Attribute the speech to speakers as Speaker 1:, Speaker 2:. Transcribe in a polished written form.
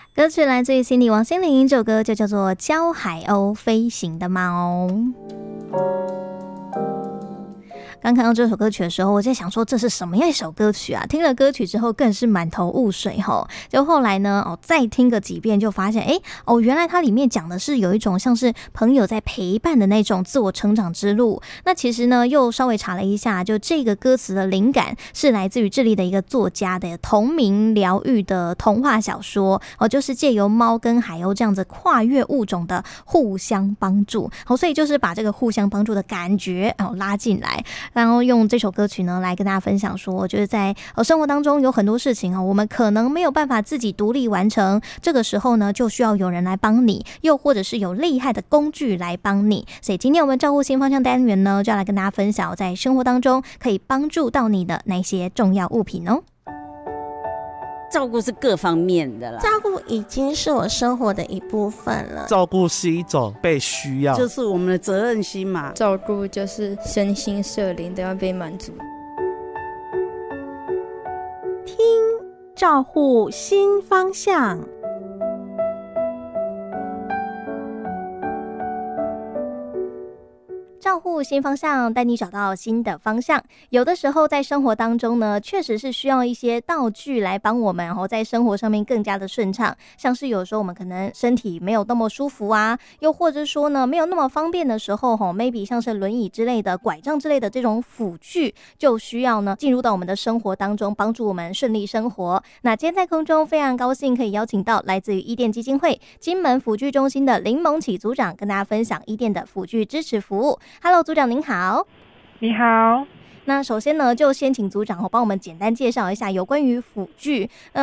Speaker 1: 歌曲来自于 Cindy 王心凌，这首歌就叫做《教海鸥飞行的猫》。刚看到这首歌曲的时候，我在想说这是什么样一首歌曲啊？听了歌曲之后更是满头雾水吼。就后来呢，再听个几遍就发现，原来它里面讲的是有一种像是朋友在陪伴的那种自我成长之路。那其实呢，又稍微查了一下，就这个歌词的灵感是来自于智利的一个作家的同名疗愈的童话小说就是借由猫跟海鸥这样子跨越物种的互相帮助。所以就是把这个互相帮助的感觉拉进来。然后用这首歌曲呢来跟大家分享说，就是在生活当中有很多事情我们可能没有办法自己独立完成，这个时候呢就需要有人来帮你，又或者是有厉害的工具来帮你。所以今天我们照顾新方向单元呢，就要来跟大家分享在生活当中可以帮助到你的那些重要物品哦。
Speaker 2: 照顾是各方面的啦，
Speaker 3: 照顾已经是我生活的一部分了。
Speaker 4: 照顾是一种被需要，
Speaker 2: 就是我们的责任心嘛。
Speaker 5: 照顾就是身心社灵都要被满足。
Speaker 6: 听照护新方向。
Speaker 1: 照护新方向，带你找到新的方向。有的时候在生活当中呢，确实是需要一些道具来帮我们在生活上面更加的顺畅。像是有时候我们可能身体没有那么舒服啊，又或者说呢没有那么方便的时候maybe 像是轮椅之类的、拐杖之类的这种辅具，就需要呢进入到我们的生活当中，帮助我们顺利生活。那今天在空中非常高兴可以邀请到来自于伊甸基金会金门辅具中心的林蒙启组长，跟大家分享伊甸的辅具支持服务。Hello， 组长您好。
Speaker 7: 你好。
Speaker 1: 那首先呢，就先请组长帮我们简单介绍一下有关于辅具。